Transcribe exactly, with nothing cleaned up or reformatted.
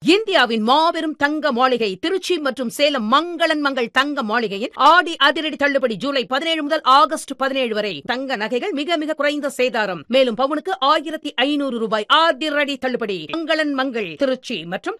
இந்தியாவின் மாபெரும் தங்க மாளிகை திருச்சி மற்றும் சேலம் மங்களன் மங்கள் தங்க மாளிகையின் ஆடி அதிரடி தள்ளுபடி ஜூலை பதினேழு முதல் ஆகஸ்ட் பதினேழு வரை. தங்க நகைகள் மிக மிக குறைந்த சேதாரம். மேலும் பவுனுக்கு ஆயிரத்தி ஐநூறு ரூபாய் அதிரடி தள்ளுபடி. மங்களன் மங்கள் திருச்சி மற்றும்